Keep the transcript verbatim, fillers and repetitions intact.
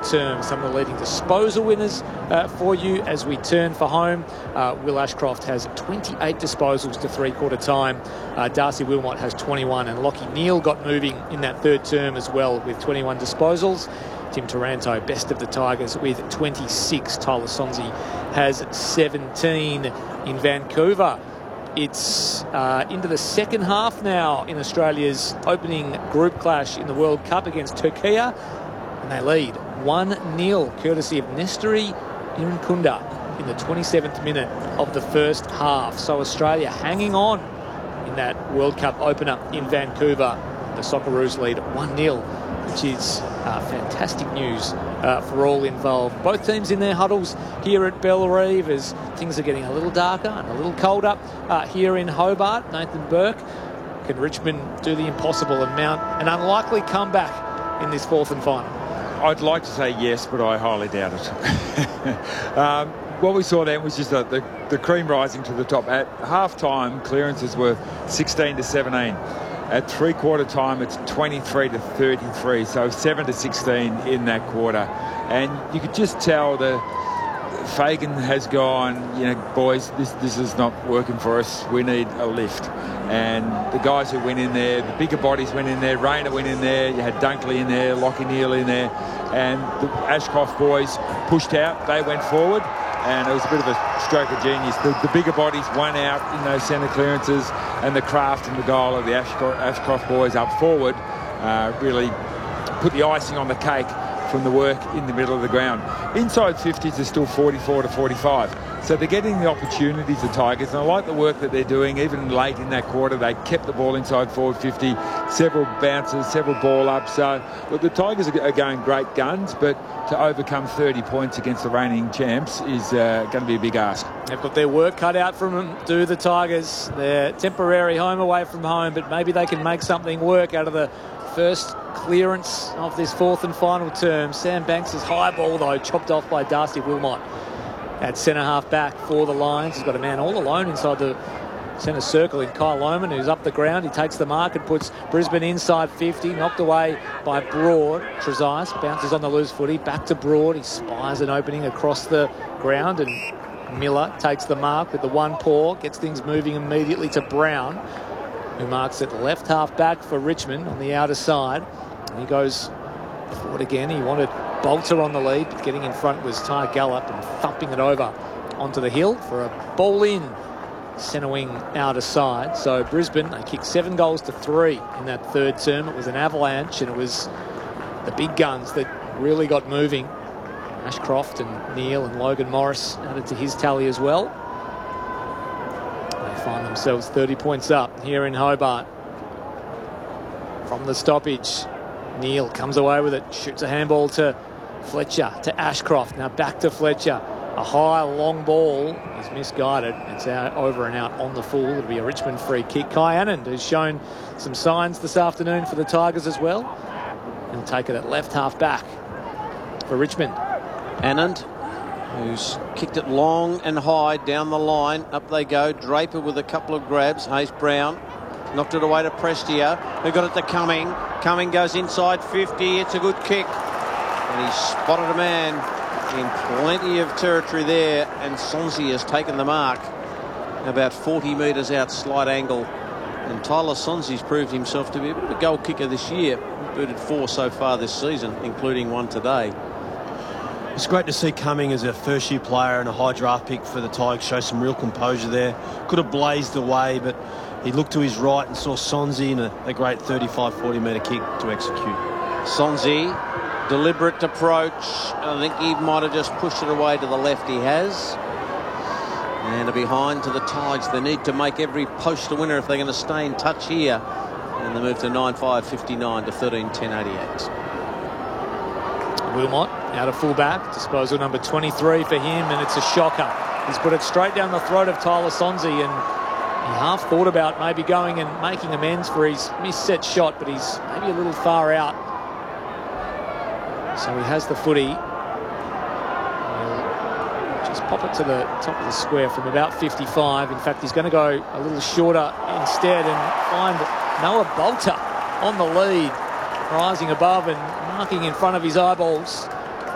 term. Some of the leading disposal winners uh, for you as we turn for home. Uh, Will Ashcroft has twenty-eight disposals to three-quarter time. Uh, Darcy Wilmot has twenty-one, and Lockie Neal got moving in that third term as well with twenty-one disposals. Tim Taranto, best of the Tigers, with twenty-six. Tyler Sonsie has seventeen in Vancouver. It's uh, into the second half now in Australia's opening group clash in the World Cup against Turkey, and they lead one nil, courtesy of Nestori Irankunda in the twenty-seventh minute of the first half. So Australia hanging on in that World Cup opener in Vancouver. The Socceroos lead one nil, which is uh, fantastic news uh, for all involved. Both teams in their huddles here at Bellerive as things are getting a little darker and a little colder uh, here in Hobart. Nathan Burke, can Richmond do the impossible and mount an unlikely comeback in this fourth and final? I'd like to say yes, but I highly doubt it. um, what we saw then was just the, the, the cream rising to the top. At half-time, clearances were sixteen to seventeen. At three-quarter time, it's twenty-three to thirty-three, so seven to sixteen in that quarter. And you could just tell the Fagan has gone, you know, boys, this this is not working for us. We need a lift. And the guys who went in there, the bigger bodies went in there. Rayner went in there. You had Dunkley in there, Lockie Neal in there. And the Ashcroft boys pushed out. They went forward. And it was a bit of a stroke of genius. The, the bigger bodies won out in those centre clearances, and the craft and the goal of the Ashcroft, Ashcroft boys up forward uh, really put the icing on the cake from the work in the middle of the ground. Inside fifties are still forty-four to forty-five. So they're getting the opportunities, the Tigers, and I like the work that they're doing. Even late in that quarter, they kept the ball inside forward fifty, several bounces, several ball ups. So, look, the Tigers are going great guns, but to overcome thirty points against the reigning champs is uh, going to be a big ask. They've got their work cut out from them, do the Tigers. They're temporary home away from home, but maybe they can make something work out of the first clearance of this fourth and final term. Sam Banks' high ball, though, chopped off by Darcy Wilmot at centre half back for the Lions. He's got a man all alone inside the centre circle in Kyle Lohmann, who's up the ground. He takes the mark and puts Brisbane inside fifty, knocked away by Broad. Trezise bounces on the loose footy, back to Broad. He spies an opening across the ground, and Miller takes the mark with the one paw, gets things moving immediately to Brown, who marks at left half back for Richmond on the outer side. And he goes forward again. He wanted Bolter on the lead, but getting in front was Ty Gallop and thumping it over onto the hill for a ball in centre wing outer side. So Brisbane, they kicked seven goals to three in that third term. It was an avalanche, and it was the big guns that really got moving. Ashcroft and Neal and Logan Morris added to his tally as well. They find themselves thirty points up here in Hobart. From the stoppage, Neal comes away with it, shoots a handball to Fletcher, to Ashcroft. Now back to Fletcher. A high, long ball is misguided. It's out, over and out on the full. It'll be a Richmond free kick. Kai Anand has shown some signs this afternoon for the Tigers as well. He'll take it at left half back for Richmond. Anand, who's kicked it long and high down the line. Up they go. Draper with a couple of grabs. Hayes Brown knocked it away to Prestia, who got it to Cumming. Cumming goes inside fifty. It's a good kick. And he spotted a man in plenty of territory there, and Sonsie has taken the mark about forty metres out, slight angle. And Tyler Sonsie's proved himself to be a bit of a goal kicker this year. Booted four so far this season, including one today. It's great to see Cumming as a first-year player and a high draft pick for the Tigers show some real composure there. Could have blazed away, but he looked to his right and saw Sonsie in a, a great thirty-five forty metre kick to execute. Sonsie, deliberate approach. I think he might have just pushed it away to the left. He has. And a behind to the Tigers. They need to make every post a winner if they're going to stay in touch here. And they move to nine five fifty-nine to thirteen ten eighty-eight. Wilmot out of fullback. Disposal number twenty-three for him, and it's a shocker. He's put it straight down the throat of Tyler Sonsie, and he half thought about maybe going and making amends for his misset shot, but he's maybe a little far out. So he has the footy. He'll just pop it to the top of the square from about fifty-five. In fact, he's going to go a little shorter instead and find Noah Bolter on the lead, rising above and marking in front of his eyeballs.